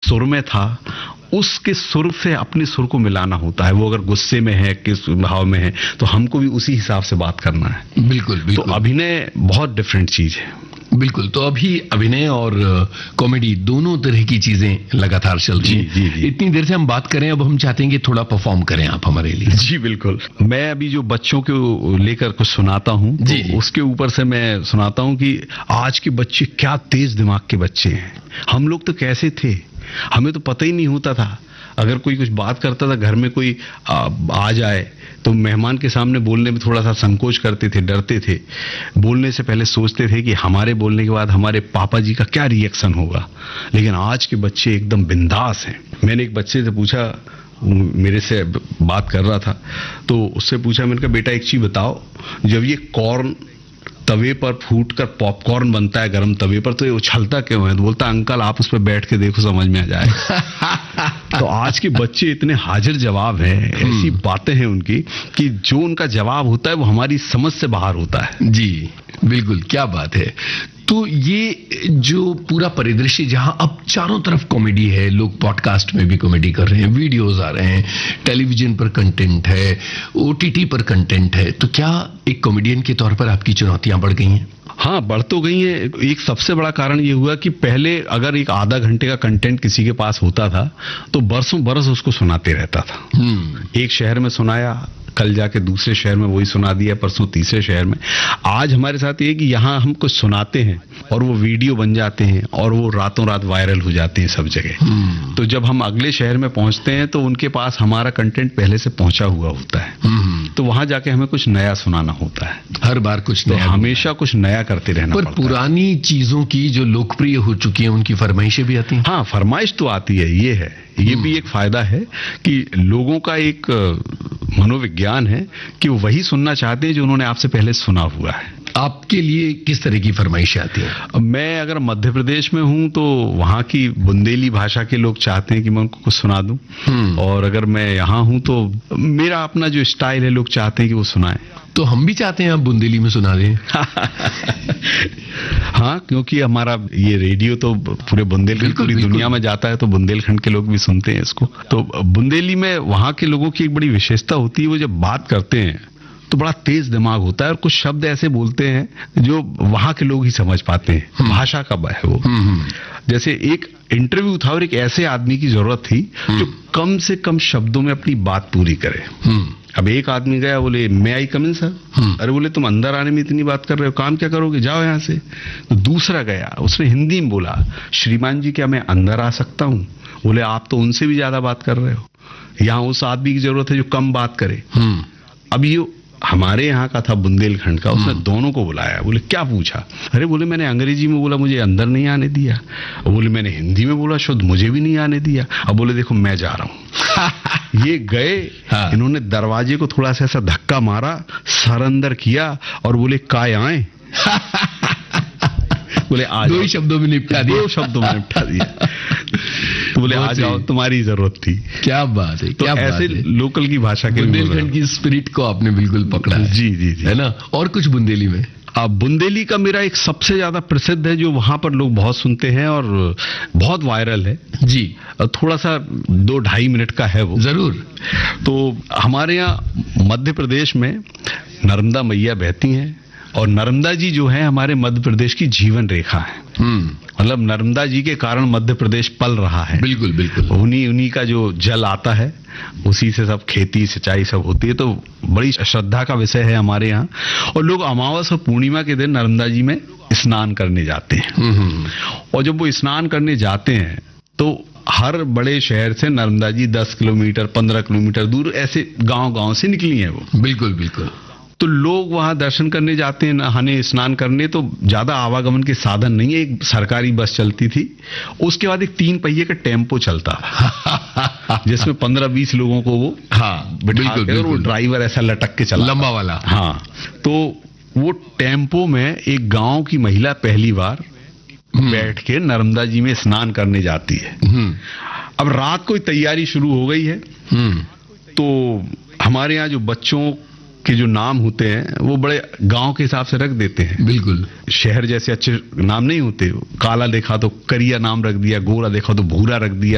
सुर में था, उसके सुर से अपने सुर को मिलाना होता है। वो अगर गुस्से में है, किस भाव में है, तो हमको भी उसी हिसाब से बात करना है। बिल्कुल बिल्कुल। तो अभिनय बहुत डिफरेंट चीज है। बिल्कुल। तो अभी अभिनय और कॉमेडी दोनों तरह की चीजें लगातार चल रही हैं। जी। इतनी देर से हम बात करें, अब हम चाहते हैं कि थोड़ा परफॉर्म करें आप हमारे लिए। जी बिल्कुल। मैं अभी जो बच्चों को लेकर कुछ सुनाता हूँ, तो उसके ऊपर से मैं सुनाता हूँ कि आज के बच्चे क्या तेज दिमाग के बच्चे हैं। हम लोग तो कैसे थे, हमें तो पता ही नहीं होता था। अगर कोई कुछ बात करता था, घर में कोई आ जाए, तो मेहमान के सामने बोलने में थोड़ा सा संकोच करते थे, डरते थे। बोलने से पहले सोचते थे कि हमारे बोलने के बाद हमारे पापा जी का क्या रिएक्शन होगा। लेकिन आज के बच्चे एकदम बिंदास हैं। मैंने एक बच्चे से पूछा, मेरे से बात कर रहा था, तो उससे पूछा, मैंने कहा बेटा एक चीज बताओ, जब ये कॉर्न तवे पर फूटकर पॉपकॉर्न बनता है गरम तवे पर, तो ये उछलता क्यों है? तो बोलता अंकल आप उस पर बैठ के देखो, समझ में आ जाएगा। तो आज के बच्चे इतने हाजिर जवाब हैं, ऐसी बातें हैं उनकी कि जो उनका जवाब होता है वो हमारी समझ से बाहर होता है। जी बिल्कुल, क्या बात है। तो ये जो पूरा परिदृश्य जहां अब चारों तरफ कॉमेडी है, लोग पॉडकास्ट में भी कॉमेडी कर रहे हैं, वीडियोस आ रहे हैं, टेलीविजन पर कंटेंट है, ओटीटी पर कंटेंट है, तो क्या एक कॉमेडियन के तौर पर आपकी चुनौतियां बढ़ गई हैं? हाँ, बढ़ तो गई है। एक सबसे बड़ा कारण ये हुआ कि पहले अगर एक आधा घंटे का कंटेंट किसी के पास होता था, तो बरसों बरस उसको सुनाते रहता था। एक शहर में सुनाया, कल जाके दूसरे शहर में वही सुना दिया, परसों तीसरे शहर में। आज हमारे साथ ये कि यहाँ हम कुछ सुनाते हैं और वो वीडियो बन जाते हैं और वो रातों रात वायरल हो जाते हैं सब जगह। तो जब हम अगले शहर में पहुंचते हैं तो उनके पास हमारा कंटेंट पहले से पहुंचा हुआ होता है। तो वहां जाके हमें कुछ नया सुनाना होता है, हर बार कुछ नया, तो हमेशा कुछ नया करते रहना पड़ता है। पर पुरानी चीजों की जो लोकप्रिय हो चुकी है, उनकी फरमाइशें भी आती हैं। हाँ, फरमाइश तो आती है, ये भी एक फायदा है कि लोगों का एक मनोविज्ञान है कि वो वही सुनना चाहते हैं जो उन्होंने आपसे पहले सुना हुआ है। आपके लिए किस तरह की फरमाइशें आती हैं? मैं अगर मध्य प्रदेश में हूं तो वहां की बुंदेली भाषा के लोग चाहते हैं कि मैं उनको कुछ सुना दूं, और अगर मैं यहाँ हूं तो मेरा अपना जो स्टाइल है लोग चाहते हैं कि वो सुनाएं। तो हम भी चाहते हैं आप बुंदेली में सुना दें। हाँ, क्योंकि हमारा ये रेडियो तो पूरे बुंदेलखंड, पूरी दुनिया में जाता है, तो बुंदेलखंड के लोग भी सुनते हैं इसको। तो बुंदेली में वहां के लोगों की एक बड़ी विशेषता होती है, वो जब बात करते हैं तो बड़ा तेज दिमाग होता है और कुछ शब्द ऐसे बोलते हैं जो वहां के लोग ही समझ पाते हैं। भाषा का है वो। जैसे एक इंटरव्यू था और एक ऐसे आदमी की जरूरत थी जो कम से कम शब्दों में अपनी बात पूरी करे। अब एक आदमी गया, बोले मैं आई कम इन सर। अरे बोले तुम अंदर आने में इतनी बात कर रहे हो, काम क्या करोगे, जाओ यहाँ से। तो दूसरा गया, उसने हिंदी में बोला, श्रीमान जी क्या मैं अंदर आ सकता हूँ? बोले आप तो उनसे भी ज्यादा बात कर रहे हो। यहाँ उस आदमी की जरूरत है जो कम बात करे। अब ये हमारे यहाँ का था बुंदेलखंड का, उसने दोनों को बुलाया। बोले क्या पूछा? अरे बोले मैंने अंग्रेजी में बोला, मुझे अंदर नहीं आने दिया। बोले मैंने हिंदी में बोला, शुद्ध मुझे भी नहीं आने दिया। अब बोले देखो मैं जा रहा हूँ। ये गए, इन्होंने दरवाजे को थोड़ा सा ऐसा धक्का मारा, सर अंदर किया और बोले काय आए। बोले आ जाओ। 2 शब्दों में निपटा दिया। 2 शब्दों में निपटा दिया। तो बोले आ जाओ, तुम्हारी जरूरत थी। क्या बात है, तो क्या ऐसे बात है। लोकल की भाषा के बुंदेलखंड की स्पिरिट को आपने बिल्कुल पकड़ा है। जी, है ना। और कुछ बुंदेली में? बुंदेली का मेरा एक सबसे ज्यादा प्रसिद्ध है जो वहां पर लोग बहुत सुनते हैं और बहुत वायरल है। जी। थोड़ा सा 2-2.5 मिनट का है वो। जरूर। तो हमारे यहाँ मध्य प्रदेश में नर्मदा मैया बहती हैं और नर्मदा जी जो है हमारे मध्य प्रदेश की जीवन रेखा है। मतलब नर्मदा जी के कारण मध्य प्रदेश पल रहा है। बिल्कुल बिल्कुल। उन्हीं का जो जल आता है उसी से सब खेती सिंचाई सब होती है। तो बड़ी श्रद्धा का विषय है हमारे यहाँ। और लोग अमावस और पूर्णिमा के दिन नर्मदा जी में स्नान करने जाते हैं। और जब वो स्नान करने जाते हैं तो हर बड़े शहर से नर्मदा जी 10 किलोमीटर 15 किलोमीटर दूर ऐसे गांव से निकली हैं वो। बिल्कुल बिल्कुल। तो लोग वहां दर्शन करने जाते हैं, नहाने स्नान करने। तो ज्यादा आवागमन के साधन नहीं है। एक सरकारी बस चलती थी, उसके बाद एक 3 पहिए का टेम्पो चलता था जिसमें 15-20 लोगों को वो बिठा के, और वो ड्राइवर ऐसा लटक के चला, लंबा वाला। हाँ, तो वो टेम्पो में एक गांव की महिला पहली बार बैठ के नर्मदा जी में स्नान करने जाती है। अब रात को तैयारी शुरू हो गई है। तो हमारे यहाँ जो बच्चों के जो नाम होते हैं वो बड़े गांव के हिसाब से रख देते हैं। बिल्कुल। शहर जैसे अच्छे नाम नहीं होते। काला देखा तो करिया नाम रख दिया, गोरा देखा तो भूरा रख दिया,